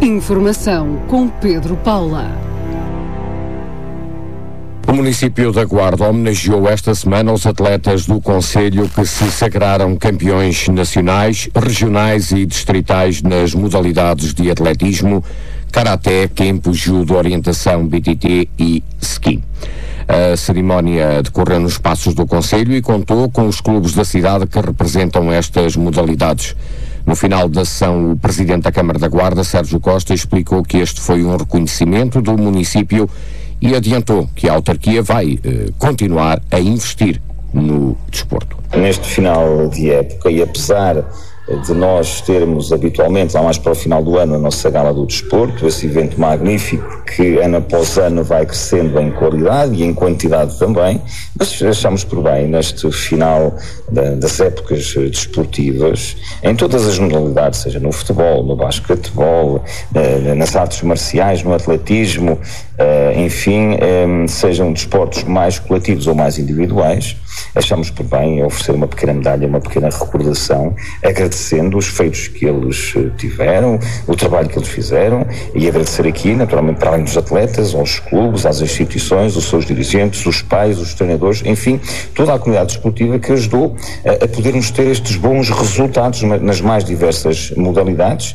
Informação com Pedro Paula. O município da Guarda homenageou esta semana os atletas do concelho que se sagraram campeões nacionais, regionais e distritais nas modalidades de atletismo, karaté, kempo, judo, orientação, BTT e ski. A cerimónia decorreu nos espaços do concelho e contou com os clubes da cidade que representam estas modalidades. No final da sessão, o presidente da Câmara da Guarda, Sérgio Costa, explicou que este foi um reconhecimento do município e adiantou que a autarquia vai continuar a investir no desporto. Neste final de época, e apesar de nós termos habitualmente, lá mais para o final do ano, a nossa Gala do Desporto, esse evento magnífico que ano após ano vai crescendo em qualidade e em quantidade também, mas achamos por bem, neste final das épocas desportivas, em todas as modalidades, seja no futebol, no basquetebol, nas artes marciais, no atletismo, enfim, sejam desportos mais coletivos ou mais individuais, achamos por bem oferecer uma pequena medalha, uma pequena recordação, agradecendo os feitos que eles tiveram, o trabalho que eles fizeram, e agradecer aqui, naturalmente, para além dos atletas, aos clubes, às instituições, os seus dirigentes, os pais, os treinadores, enfim, toda a comunidade desportiva que ajudou a podermos ter estes bons resultados nas mais diversas modalidades.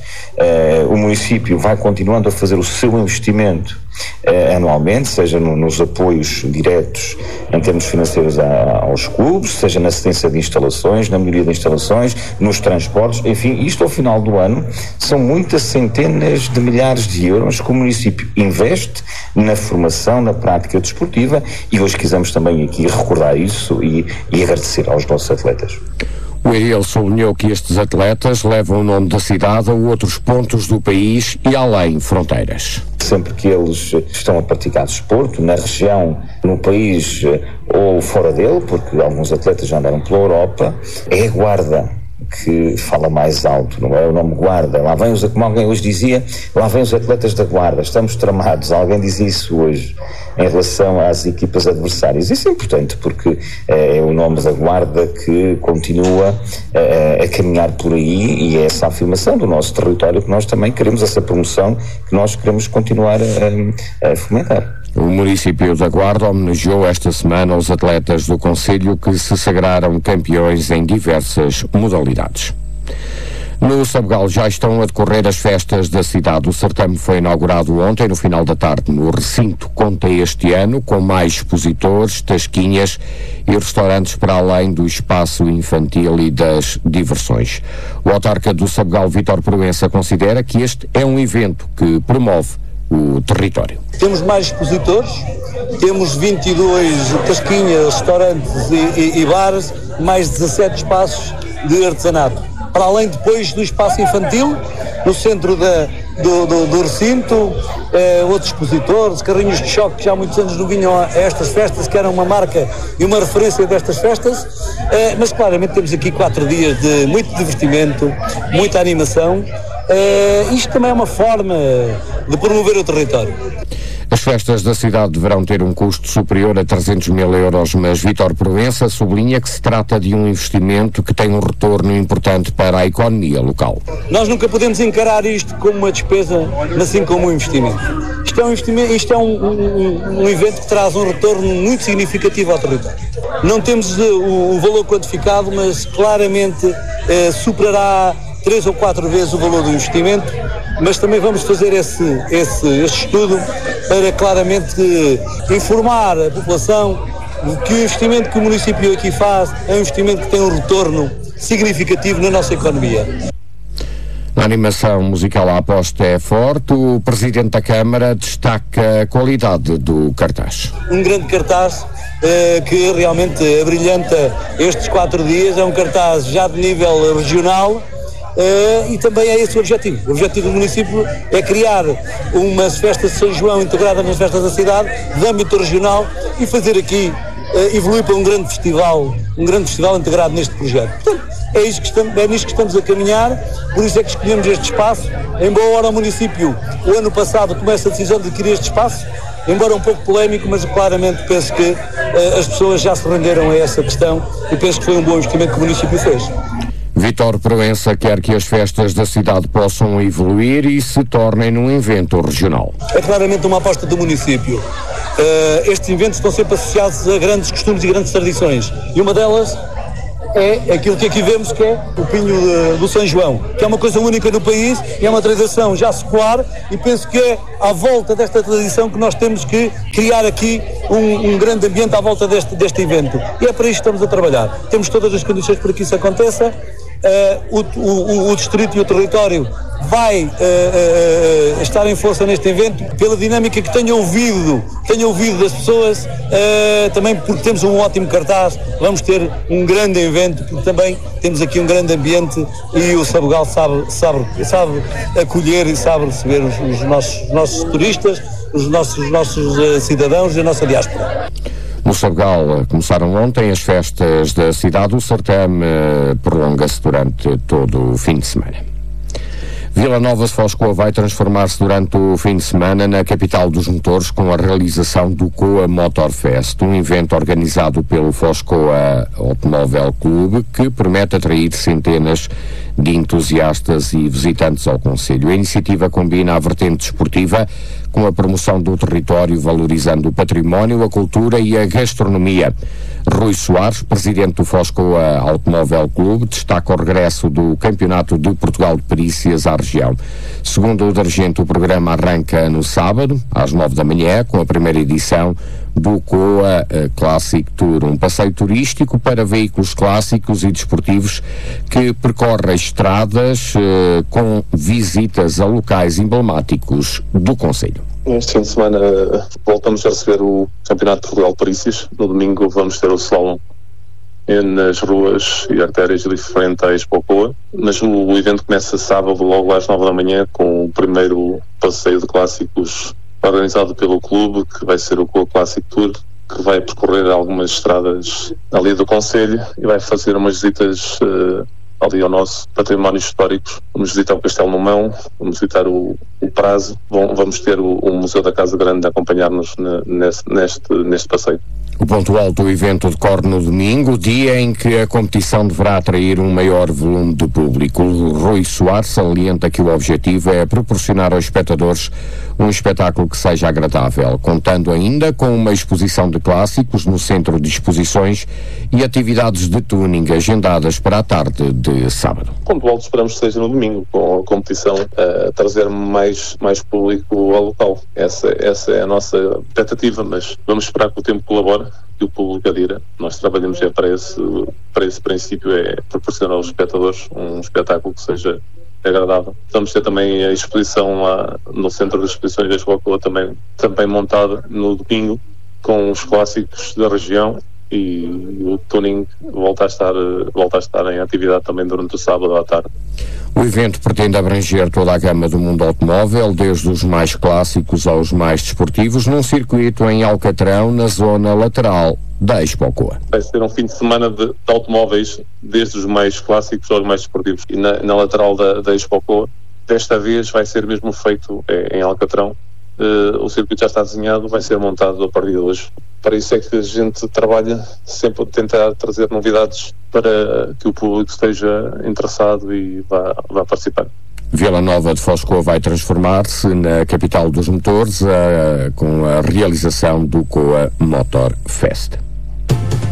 O município vai continuando a fazer o seu investimento anualmente, seja nos apoios diretos em termos financeiros aos clubes, seja na assistência de instalações, na melhoria de instalações, nos transportes, enfim, isto ao final do ano são muitas centenas de milhares de euros que o município investe na formação, na prática desportiva, e hoje quisemos também aqui recordar isso e agradecer aos nossos atletas. O Eriel sublinhou que estes atletas levam o nome da cidade a outros pontos do país e além fronteiras. Sempre que eles estão a praticar desporto, na região, no país ou fora dele, porque alguns atletas já andaram pela Europa, é a Guarda que fala mais alto, não é? O nome Guarda. Lá vem como alguém hoje dizia, lá vem os atletas da Guarda, estamos tramados. Alguém diz isso hoje em relação às equipas adversárias. Isso é importante porque é o nome da Guarda que continua a caminhar por aí, e é essa afirmação do nosso território que nós também queremos, essa promoção que nós queremos continuar a fomentar. O município da Guarda homenageou esta semana os atletas do concelho que se sagraram campeões em diversas modalidades. No Sabugal já estão a decorrer as festas da cidade. O certame foi inaugurado ontem, no final da tarde, no recinto. Conta este ano com mais expositores, tasquinhas e restaurantes para além do espaço infantil e das diversões. O autarca do Sabugal, Vítor Proença, considera que este é um evento que promove o território. Temos mais expositores, temos 22 tasquinhas, restaurantes e bares, mais 17 espaços de artesanato. Para além depois do espaço infantil, no centro do recinto, outros expositores, carrinhos de choque que já há muitos anos não vinham a estas festas, que eram uma marca e uma referência destas festas, mas claramente temos aqui 4 dias de muito divertimento, muita animação. Isto também é uma forma de promover o território. As festas da cidade deverão ter um custo superior a 300 mil euros, mas Vítor Proença sublinha que se trata de um investimento que tem um retorno importante para a economia local. Nós nunca podemos encarar isto como uma despesa, mas assim como um investimento. Isto é um evento que traz um retorno muito significativo ao território. Não temos o valor quantificado, mas claramente superará 3 ou 4 vezes o valor do investimento, mas também vamos fazer este estudo para claramente informar a população de que o investimento que o município aqui faz é um investimento que tem um retorno significativo na nossa economia. Na animação musical a aposta é forte. O Presidente da Câmara destaca a qualidade do cartaz. Um grande cartaz que realmente abrilhanta estes 4 dias, é um cartaz já de nível regional. E também é esse o objetivo. O objetivo do município é criar umas festas de São João integradas nas festas da cidade, de âmbito regional, e fazer aqui, evoluir para um grande festival integrado neste projeto. Portanto, é nisto que estamos a caminhar, por isso é que escolhemos este espaço. Em boa hora o município, o ano passado, tomou essa decisão de adquirir este espaço, embora um pouco polémico, mas claramente penso que as pessoas já se renderam a essa questão e penso que foi um bom investimento que o município fez. Vítor Proença quer que as festas da cidade possam evoluir e se tornem num evento regional. É claramente uma aposta do município. Estes eventos estão sempre associados a grandes costumes e grandes tradições. E uma delas é aquilo que aqui vemos, que é o Pinho do São João, que é uma coisa única no país e é uma tradição já secular, e penso que é à volta desta tradição que nós temos que criar aqui um grande ambiente à volta deste evento. E é para isso que estamos a trabalhar. Temos todas as condições para que isso aconteça. O distrito e o território vai estar em força neste evento pela dinâmica que tenho ouvido das pessoas, também porque temos um ótimo cartaz. Vamos ter um grande evento porque também temos aqui um grande ambiente e o Sabugal sabe acolher e sabe receber os nossos turistas, os nossos cidadãos e a nossa diáspora. No Sabugal começaram ontem as festas da cidade. O certame prolonga-se durante todo o fim de semana. Vila Nova de Foscoa vai transformar-se durante o fim de semana na capital dos motores com a realização do COA Motor Fest, um evento organizado pelo Foscoa Automóvel Clube que promete atrair centenas de entusiastas e visitantes ao concelho. A iniciativa combina a vertente desportiva com a promoção do território, valorizando o património, a cultura e a gastronomia. Rui Soares, presidente do Foscoa Automóvel Clube, destaca o regresso do Campeonato de Portugal de Perícias à região. Segundo o dirigente, o programa arranca no sábado, às 9 da manhã, com a primeira edição do COA Classic Tour, um passeio turístico para veículos clássicos e desportivos que percorre estradas com visitas a locais emblemáticos do concelho. Este fim de semana voltamos a receber o Campeonato de Portugal de Perícias. No domingo vamos ter o slalom nas ruas e artérias ali frente à Expo COA, mas o evento começa sábado logo às 9 da manhã com o primeiro passeio de clássicos organizado pelo clube, que vai ser o COA Classic Tour, que vai percorrer algumas estradas ali do concelho e vai fazer umas visitas ali ao nosso património histórico. Vamos visitar o Castelo Numão, vamos visitar o Prazo, vamos ter o Museu da Casa Grande a acompanhar-nos neste passeio. O ponto alto do evento decorre no domingo, dia em que a competição deverá atrair um maior volume de público. O Rui Soares salienta que o objetivo é proporcionar aos espectadores um espetáculo que seja agradável, contando ainda com uma exposição de clássicos no centro de exposições e atividades de tuning agendadas para a tarde de sábado. O ponto alto esperamos que seja no domingo, com a competição a trazer mais público ao local. Essa é a nossa expectativa, mas vamos esperar que o tempo colabore, que o público adira. Nós trabalhamos para esse princípio, é proporcionar aos espectadores um espetáculo que seja agradável. Vamos ter também a exposição lá no Centro de Exposições da Expo COA também montada no domingo, com os clássicos da região, e o tuning volta a estar em atividade também durante o sábado à tarde. O evento pretende abranger toda a gama do mundo automóvel, desde os mais clássicos aos mais desportivos, num circuito em Alcatrão, na zona lateral da Expo COA. Vai ser um fim de semana de automóveis, desde os mais clássicos aos mais desportivos. E na lateral da Expo COA, desta vez vai ser mesmo feito em Alcatrão. O circuito já está desenhado, vai ser montado a partir de hoje. Para isso é que a gente trabalha sempre a tentar trazer novidades para que o público esteja interessado e vá participar. Vila Nova de Foscoa vai transformar-se na capital dos motores com a realização do COA Motor Fest.